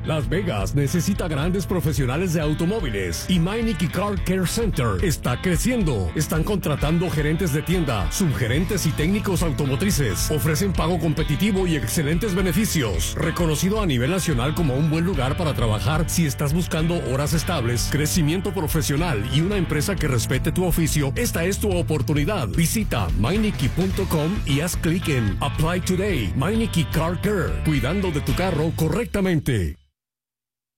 Las Vegas necesita grandes profesionales de automóviles y Meineke Car Care Center está creciendo. Están contratando gerentes de tienda, subgerentes y técnicos automotrices. Ofrecen pago competitivo y excelentes beneficios. Reconocido a nivel nacional como un buen lugar para trabajar si estás buscando horas estables, crecimiento profesional y una empresa que respete tu oficio, esta es tu oportunidad. Visita Meineke.com y haz clic en Apply Today. Meineke Car Care, cuidando de tu carro correctamente.